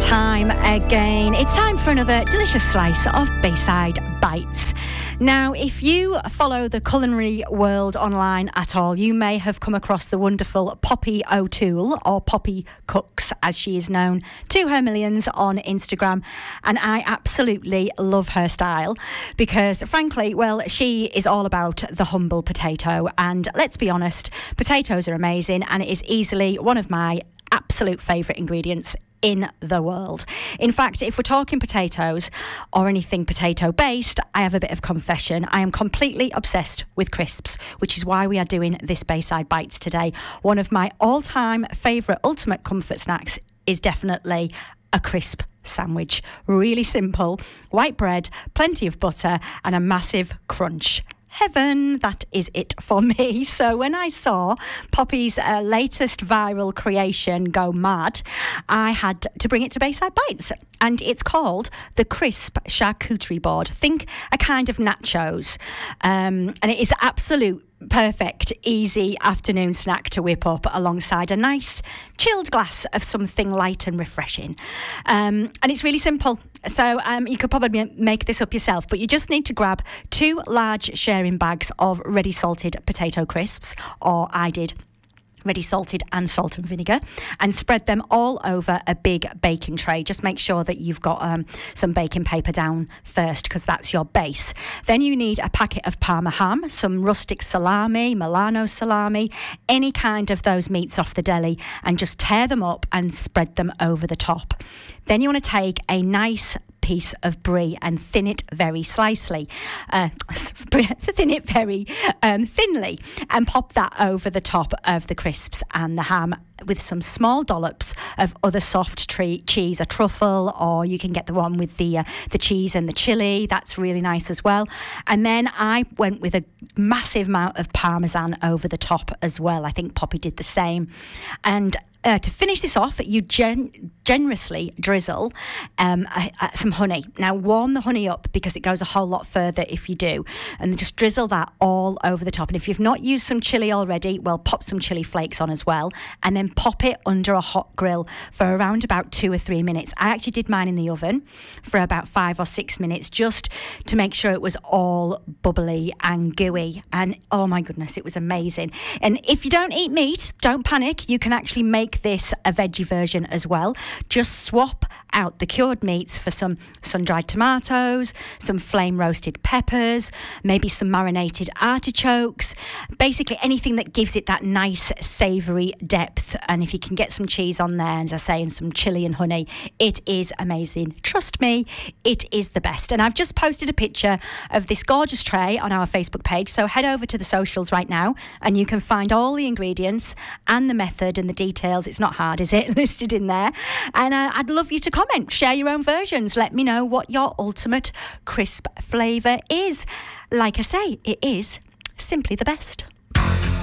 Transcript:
time again. It's time for another delicious slice of Bayside Bites. Now, if you follow the culinary world online at all, you may have come across the wonderful Poppy O'Toole, or Poppy Cooks, as she is known to her millions on Instagram. And I absolutely love her style because, frankly, well, she is all about the humble potato. And let's be honest, potatoes are amazing, and it is easily one of my absolute favourite ingredients in the world. In fact, if we're talking potatoes or anything potato based, I have a bit of confession. I am completely obsessed with crisps, which is why we are doing this Bayside Bites today. One of my all-time favourite ultimate comfort snacks is definitely a crisp sandwich. Really simple, white bread, plenty of butter and a massive crunch. Heaven, that is it for me. So when I saw Poppy's latest viral creation go mad, I had to bring it to Bayside Bites. And it's called the Crisp Charcuterie Board. Think a kind of nachos. And it is absolute perfect, easy afternoon snack to whip up alongside a nice chilled glass of something light and refreshing. And it's really simple. So you could probably make this up yourself, but you just need to grab 2 large sharing bags of ready salted potato crisps, or I did ready salted and salt and vinegar, and spread them all over a big baking tray. Just make sure that you've got some baking paper down first, because that's your base. Then you need a packet of Parma ham, some rustic salami, Milano salami, any kind of those meats off the deli, and just tear them up and spread them over the top. Then you want to take a nice piece of brie and thin it very thinly, and pop that over the top of the crisps and the ham with some small dollops of other soft cheese, a truffle, or you can get the one with the cheese and the chilli. That's really nice as well. And then I went with a massive amount of parmesan over the top as well. I think Poppy did the same. And to finish this off, you generously drizzle some honey. Now, warm the honey up because it goes a whole lot further if you do. And just drizzle that all over the top. And if you've not used some chilli already, well, pop some chilli flakes on as well. And then pop it under a hot grill for around about 2 or 3 minutes. I actually did mine in the oven for about 5 or 6 minutes just to make sure it was all bubbly and gooey. And oh my goodness, it was amazing. And if you don't eat meat, don't panic. You can actually make this a veggie version as well. Just swap out the cured meats for some sun-dried tomatoes, some flame roasted peppers, maybe some marinated artichokes, basically anything that gives it that nice savoury depth. And if you can get some cheese on there, as I say, and some chilli and honey, it is amazing. Trust me, it is the best. And I've just posted a picture of this gorgeous tray on our Facebook page, so head over to the socials right now and you can find all the ingredients and the method and the details. It's not hard, is it? Listed in there. And I'd love you to comment, share your own versions. Let me know what your ultimate crisp flavour is. Like I say, it is simply the best.